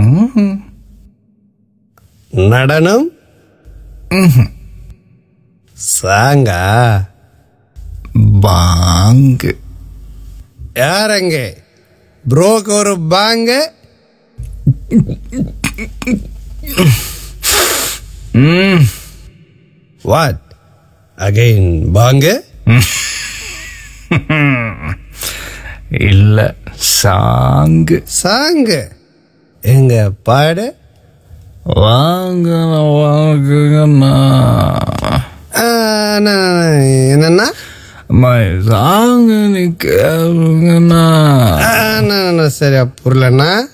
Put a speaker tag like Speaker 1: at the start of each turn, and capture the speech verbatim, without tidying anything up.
Speaker 1: நடனம் சாங்கா
Speaker 2: பாங்கு.
Speaker 1: யாரங்க ப்ரோக்கு ஒரு பாங்க? வாட் அகைன் பாங்க?
Speaker 2: இல்ல, சாங்கு.
Speaker 1: சாங்கு எங்க பாடு?
Speaker 2: வாங்க வாங்குங்கண்ணா.
Speaker 1: என்னன்னா
Speaker 2: சாங்கு நீ கேளுங்கண்ணா.
Speaker 1: சரியா புரியலண்ணா.